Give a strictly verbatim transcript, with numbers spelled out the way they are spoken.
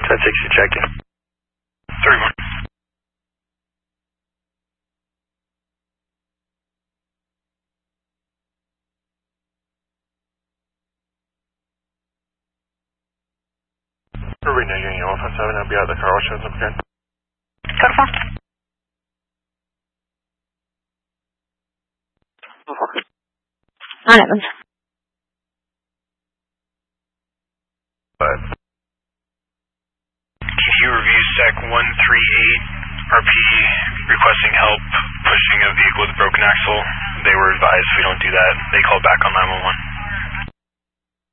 ten sixty check-in. three one. Ruby New Union one five seven, I'll be out of the car. What's your up again? Code four. On Evans. But Q Q review sec one three eight, R P requesting help pushing a vehicle with a broken axle. They were advised if we don't do that, they call back on nine one one.